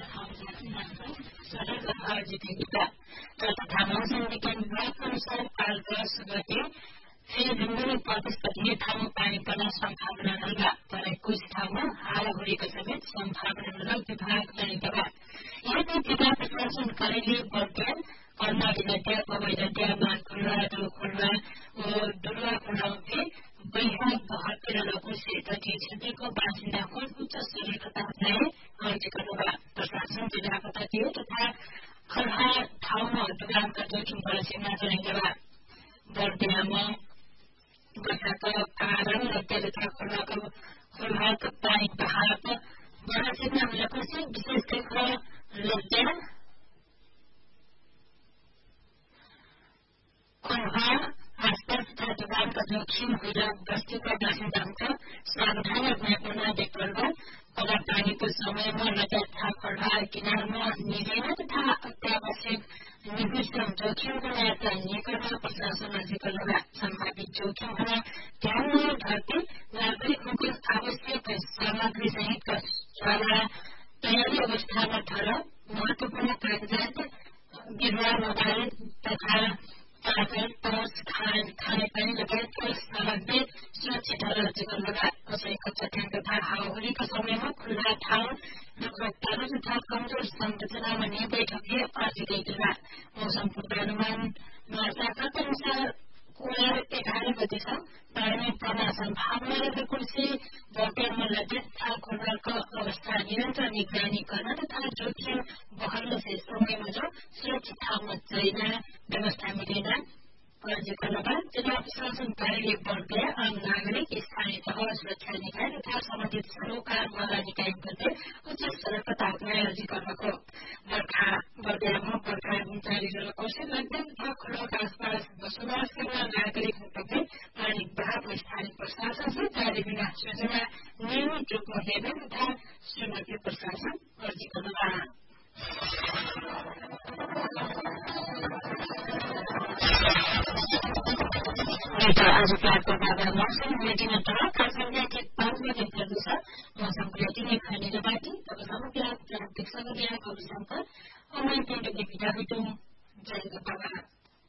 सडक अर्जित तथा मौसम विज्ञान विभागको अनुसार काल 10 गते फेरि भिन्न प्रदेशका धेरै ठाउँमा पानी पर्न सम्भावना रहेका तर कुछ ठाउँमा हावाहुरीको समेत सम्भावना रहेको विभाग जानेका यदि जिल्ला प्रशासन कार्यालय बर्दिया कर्णाली नदिया पवई नदिया मानखुल्ला डोखुल्ला डुल्वा खुलाउके बैहा बहत्तर लघुसे तटीय क्षेत्रको बासिन्दाको उच्च सतर्कतालाई अर्जी गर्नुभयो प्रशासन जिल्लाको तटीय तथा खलहा ठाउँमा डुबानका जोखिम बढेमा जनाइदियो बर्दियामा वर्षाको कारण र तेलका खोलाको पानी बहाव बढेमा हुँदापछि विशेष गरी लज्जा खोलहा आसपास तथा डुबानका जोखिम हुँदा बस्तीका बासिन्दाहरूका सावधान रहन देखभाल खोला पानीको समयमा नदिया तथा खोला किनारमा निदैन तथा अत्यावश्यक निर्दिष्ट जोखिमको यात्रा निकटमा प्रशासन अधिकारीका सम्भावित जोखिमहरू ध्यानमा राख्दै नागरिकहरूको आवश्यक सामग्री सहितका सल्लाह तयारी अवस्थामा ठहर महत्वपूर्ण कागजात बिरुवा मोबाइल तथा चार्जर टर्च खानेपानी लगायतका सामग्री सुरक्षित गर्नका कसैको चट्याङ तथा हावाहुरीको समयमा खुल्ला ठाउँ रुखपात तथा कमजोर संरचनामा निर्भय अर्जी गइदिला मौसम पूर्वानुमान महाशाखाका अनुसार 11 गतेसम्म पानी पर्न सम्भावना रहेकोले बर्दियामा लज्जित तथा खोलाको अवस्था निरन्तर निगरानी गर्न तथा जोखिम बढ्न से समयमा जो सुरक्षित ठाउँमा जान व्यवस्था मिलेन अर्जी गर्नका जिल्ला प्रशासन कार्यालय बर्दिया आम नागरिक स्थानीय तह सुरक्षा निकाय तथा सम्बन्धित सरोकारवाला निकायमध्ये उच्च सतर्कता अप्नाएर अर्जी गर्नको बर्दियामा बर्खा जारी रहेको लग्न तथा खोलाका आसपास बसोबास गर्न नागरिकहरूले पानी बहाव स्थानीय प्रशासन कार्य बिना सूचना नियमित रूपमा हेर्न तथा सुन्नका प्रशासन अर्जी गर्नका आज प्राप्त बाबा मौसम बुलेटिन खरसाङलाई ठिक 5 बजे पर्दछ मौसम बुलेटिन खण्डेबाट तबसम्म प्राप्त प्राप्तिक सबै यहाँको विषयमा अनलाइन पेन्टको भिडियो जय बाबा